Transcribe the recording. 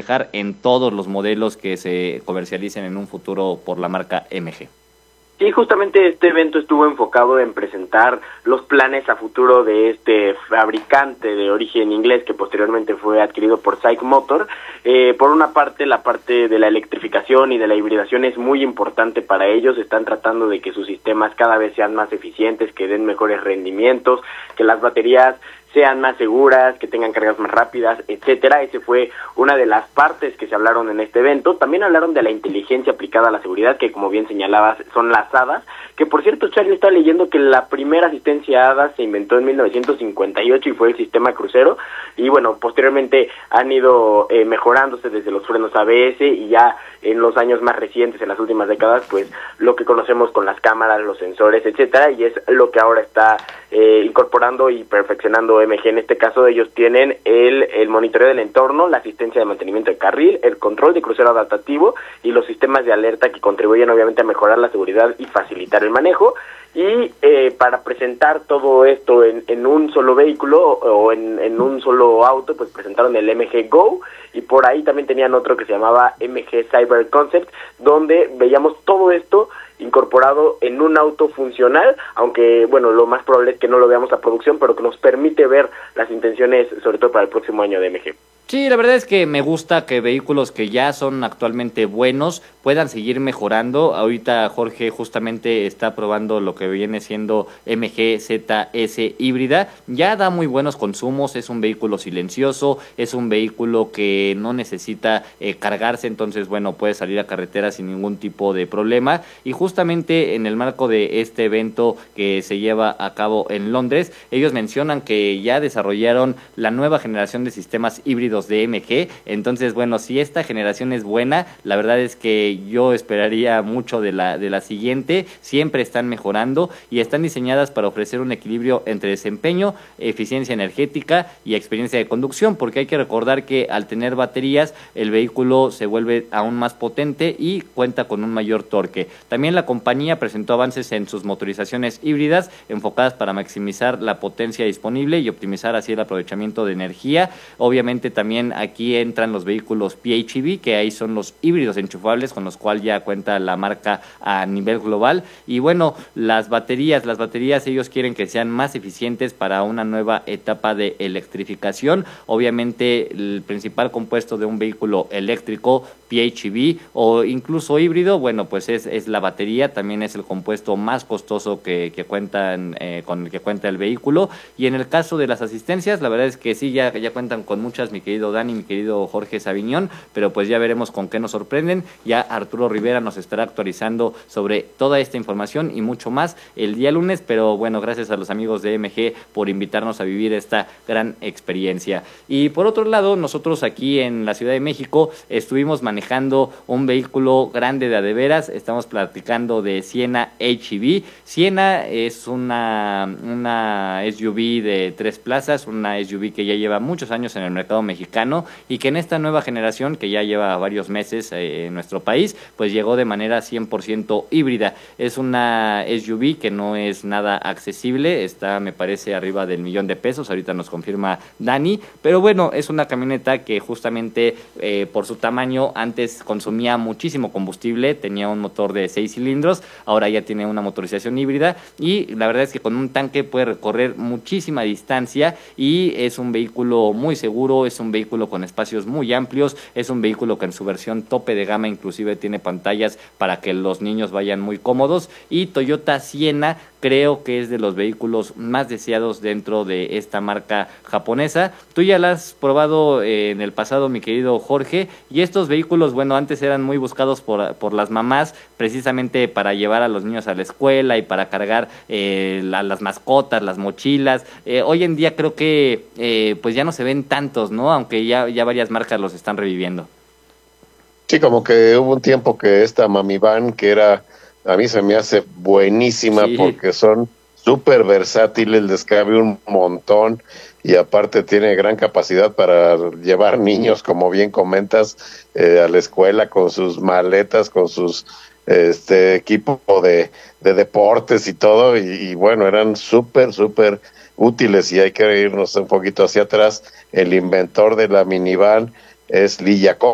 reflejar en todos los modelos que se comercialicen en un futuro por la marca MG. Sí, justamente este evento estuvo enfocado en presentar los planes a futuro de este fabricante de origen inglés que posteriormente fue adquirido por SAIC Motor. Por una parte, la parte de la electrificación y de la hibridación es muy importante para ellos. Están tratando de que sus sistemas cada vez sean más eficientes, que den mejores rendimientos, que las baterías sean más seguras, que tengan cargas más rápidas, etcétera. Ese fue una de las partes que se hablaron en este evento. También hablaron de la inteligencia aplicada a la seguridad, que como bien señalabas, son las HADAS, que por cierto, Charlie, estaba leyendo que la primera asistencia HADAS se inventó en 1958 y fue el sistema crucero, y bueno, posteriormente han ido mejorándose desde los frenos ABS y ya en los años más recientes, en las últimas décadas, pues lo que conocemos con las cámaras, los sensores, etcétera, y es lo que ahora está incorporando y perfeccionando MG. En este caso ellos tienen el monitoreo del entorno, la asistencia de mantenimiento de carril, el control de crucero adaptativo y los sistemas de alerta que contribuyen obviamente a mejorar la seguridad y facilitar el manejo. Y para presentar todo esto en un solo vehículo o en un solo auto, pues presentaron el MG Go, y por ahí también tenían otro que se llamaba MG Cyber Concept, donde veíamos todo esto incorporado en un auto funcional, aunque bueno, lo más probable es que no lo veamos a producción, pero que nos permite ver las intenciones, sobre todo para el próximo año de MG. Sí, la verdad es que me gusta que vehículos que ya son actualmente buenos puedan seguir mejorando. Ahorita Jorge justamente está probando lo que viene siendo MG ZS híbrida. Ya da muy buenos consumos, es un vehículo silencioso, es un vehículo que no necesita cargarse, entonces bueno, puede salir a carretera sin ningún tipo de problema. Y justamente en el marco de este evento que se lleva a cabo en Londres, ellos mencionan que ya desarrollaron la nueva generación de sistemas híbridos de MG, entonces bueno, si esta generación es buena, la verdad es que yo esperaría mucho de la siguiente. Siempre están mejorando y están diseñadas para ofrecer un equilibrio entre desempeño, eficiencia energética y experiencia de conducción, porque hay que recordar que al tener baterías, el vehículo se vuelve aún más potente y cuenta con un mayor torque. También la compañía presentó avances en sus motorizaciones híbridas enfocadas para maximizar la potencia disponible y optimizar así el aprovechamiento de energía. Obviamente también aquí entran los vehículos PHEV, que ahí son los híbridos enchufables con los cuales ya cuenta la marca a nivel global. Y bueno, las baterías ellos quieren que sean más eficientes para una nueva etapa de electrificación. Obviamente el principal compuesto de un vehículo eléctrico PHEV o incluso híbrido, bueno, pues es la batería. También es el compuesto más costoso que con el que cuenta el vehículo. Y en el caso de las asistencias, la verdad es que sí, ya cuentan con muchas, mi querido Dani, mi querido Jorge Saviñón, pero pues ya veremos con qué nos sorprenden. Ya Arturo Rivera nos estará actualizando sobre toda esta información y mucho más el día lunes, pero bueno, gracias a los amigos de MG por invitarnos a vivir esta gran experiencia. Y por otro lado, nosotros aquí en la Ciudad de México estuvimos manejando un vehículo grande de a de veras. Estamos platicando de Siena HEV. Siena es una SUV de 3 plazas, una SUV que ya lleva muchos años en el mercado mexicano y que en esta nueva generación, que ya lleva varios meses en nuestro país, pues llegó de manera 100% híbrida. Es una SUV que no es nada accesible, está, me parece, arriba del $1,000,000, ahorita nos confirma Dani, pero bueno, es una camioneta que justamente por su tamaño antes consumía muchísimo combustible, tenía un motor de 6 cilindros, ahora ya tiene una motorización híbrida y la verdad es que con un tanque puede recorrer muchísima distancia y es un vehículo muy seguro, es un vehículo con espacios muy amplios, es un vehículo que en su versión tope de gama inclusive tiene pantallas para que los niños vayan muy cómodos. Y Toyota Siena creo que es de los vehículos más deseados dentro de esta marca japonesa. Tú ya la has probado en el pasado, mi querido Jorge, y estos vehículos, bueno, antes eran muy buscados por las mamás, precisamente para llevar a los niños a la escuela y para cargar las mascotas, las mochilas. Hoy en día creo que pues ya no se ven tantos, ¿no? Aunque ya varias marcas los están reviviendo. Sí, como que hubo un tiempo que esta Mami Van, que era, a mí se me hace buenísima, sí, porque son súper versátiles, les cabe un montón y aparte tiene gran capacidad para llevar niños, como bien comentas, a la escuela con sus maletas, con sus equipo de deportes y todo, y bueno, eran súper útiles. Y hay que irnos un poquito hacia atrás. El inventor de la minivan es Lee Iacocca,